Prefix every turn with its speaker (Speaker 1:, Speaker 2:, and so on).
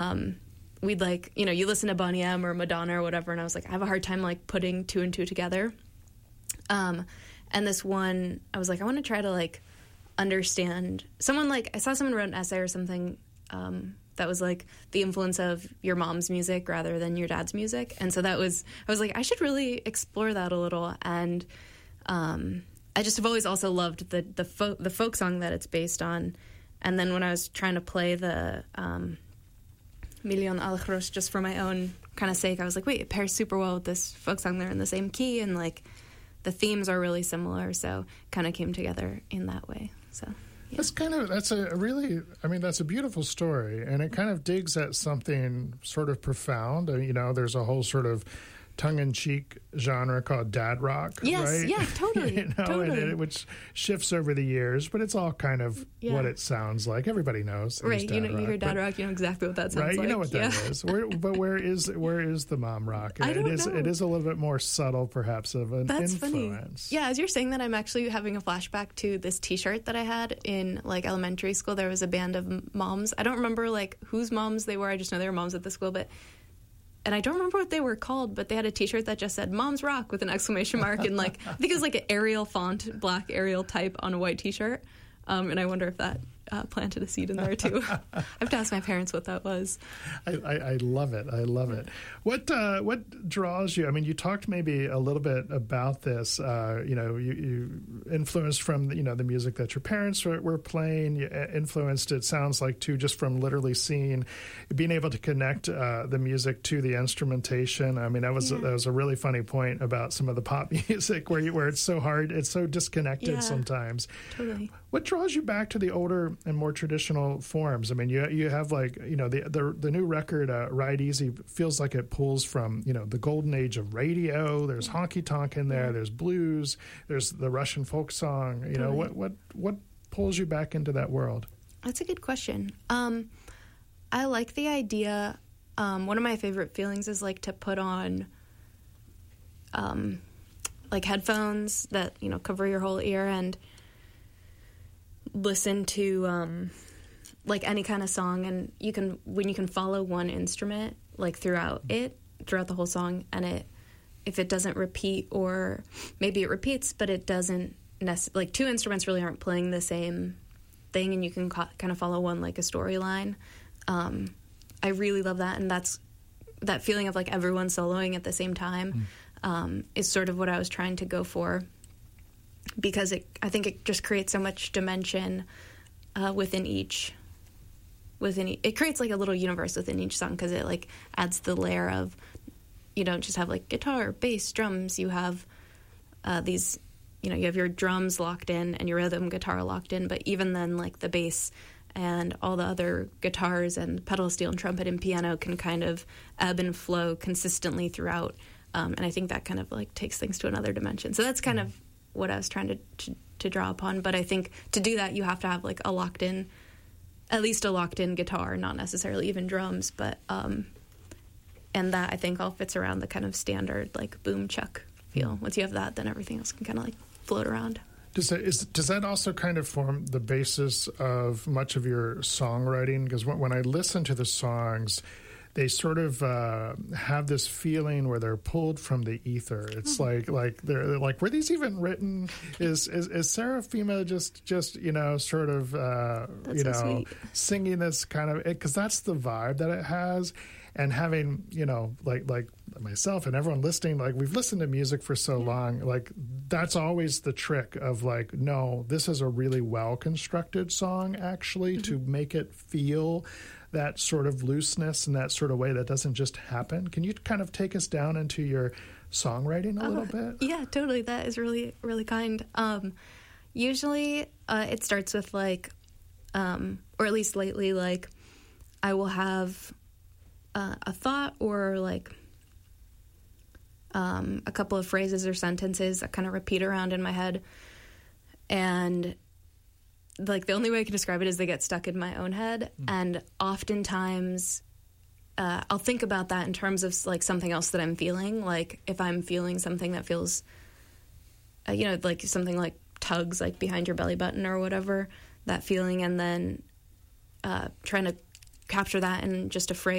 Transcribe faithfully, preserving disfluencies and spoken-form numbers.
Speaker 1: um, we'd like, you know, you listen to Boney M or Madonna or whatever, and I was like, I have a hard time like putting two and two together. Um, and this one, I was like, I want to try to like understand someone. Like I saw someone wrote an essay or something um, that was like the influence of your mom's music rather than your dad's music, and so that was I was like, I should really explore that a little. And um, I just have always also loved the the folk the folk song that it's based on. And then when I was trying to play the um, Million Alejos just for my own kind of sake, I was like, wait, it pairs super well with this folk song. They're in the same key, and like the themes are really similar, so kind of came together in that way. So yeah.
Speaker 2: That's kind of that's a really I mean that's a beautiful story, and it kind of digs at something sort of profound. You know, there's a whole sort of tongue-in-cheek genre called dad rock,
Speaker 1: yes,
Speaker 2: right?
Speaker 1: Yeah, totally.
Speaker 2: you know,
Speaker 1: totally.
Speaker 2: and it, which shifts over the years, but it's all kind of
Speaker 1: yeah.
Speaker 2: what it sounds like. Everybody knows,
Speaker 1: right? You know,
Speaker 2: rock,
Speaker 1: you hear dad
Speaker 2: but,
Speaker 1: rock, you know exactly what that sounds
Speaker 2: right?
Speaker 1: like.
Speaker 2: You know what that
Speaker 1: yeah.
Speaker 2: is. Where, but where is where is the mom rock?
Speaker 1: I don't
Speaker 2: it is
Speaker 1: know.
Speaker 2: it is a little bit more subtle, perhaps, of an
Speaker 1: That's
Speaker 2: influence.
Speaker 1: Funny. Yeah, as you're saying that, I'm actually having a flashback to this T-shirt that I had in like elementary school. There was a band of moms. I don't remember like whose moms they were. I just know they were moms at the school, but. And I don't remember what they were called, but they had a T-shirt that just said "Moms Rock" with an exclamation mark, and like I think it was like an Arial font, black Arial type on a white T-shirt. Um, and I wonder if that uh, planted a seed in there too. I have to ask my parents what that was.
Speaker 2: I, I, I love it. I love it. What uh, what draws you? I mean, you talked maybe a little bit about this. Uh, you know, you, you influenced from you know the music that your parents were, were playing. You influenced. It sounds like too, just from literally seeing, being able to connect uh, the music to the instrumentation. I mean, that was
Speaker 1: yeah.
Speaker 2: that was a really funny point about some of the pop music where you, where it's so hard, it's so disconnected
Speaker 1: yeah,
Speaker 2: sometimes.
Speaker 1: Totally.
Speaker 2: What draws you back to the older and more traditional forms? I mean, you you have like, you know, the the, the new record, uh, Ride Easy, feels like it pulls from, you know, the golden age of radio. There's honky tonk in there. Yeah. There's blues. There's the Russian folk song. You totally. know, what, what, what pulls you back into that world?
Speaker 1: That's a good question. Um, I like the idea. Um, one of my favorite feelings is like to put on um, like headphones that, you know, cover your whole ear and listen to um like any kind of song, and you can when you can follow one instrument like throughout it throughout the whole song, and it if it doesn't repeat, or maybe it repeats but it doesn't nec- like two instruments really aren't playing the same thing, and you can ca- kind of follow one like a storyline. um I really love that, and that's that feeling of like everyone soloing at the same time. mm. um is sort of what I was trying to go for, because it, I think it just creates so much dimension uh, within each, within e- it creates like a little universe within each song, because it like adds the layer of, you don't just have like guitar, bass, drums. You have uh, these, you know, you have your drums locked in and your rhythm guitar locked in, but even then, like the bass and all the other guitars and pedal steel and trumpet and piano can kind of ebb and flow consistently throughout, um, and I think that kind of like takes things to another dimension. So that's kind mm-hmm. of what I was trying to, to to draw upon. But I think to do that, you have to have like a locked in, at least a locked in guitar, not necessarily even drums, but um, and that I think all fits around the kind of standard like boom chuck feel. Once you have that, then everything else can kind of like float around.
Speaker 2: Does that, is, does that also kind of form the basis of much of your songwriting? Because when, when I listen to the songs, they sort of uh, have this feeling where they're pulled from the ether. It's mm. like like they're, they're like, were these even written? Is is, is Seraphima just just you know sort of uh, you
Speaker 1: so
Speaker 2: know
Speaker 1: sweet.
Speaker 2: singing this kind of, because that's the vibe that it has. And having, you know, like like myself and everyone listening, like we've listened to music for so long, like that's always the trick of like, no, this is a really well constructed song actually, mm-hmm. to make it feel that sort of looseness and that sort of way that doesn't just happen. Can you kind of take us down into your songwriting a uh, little bit?
Speaker 1: Yeah, totally. That is really, really kind. Um, usually uh, it starts with like, um, or at least lately, like I will have uh, a thought or like um, a couple of phrases or sentences that kind of repeat around in my head. And like the only way I can describe it is they get stuck in my own head. Mm. And oftentimes uh, I'll think about that in terms of like something else that I'm feeling. Like if I'm feeling something that feels, uh, you know, like something like tugs like behind your belly button or whatever, that feeling, and then uh, trying to capture that in just a phrase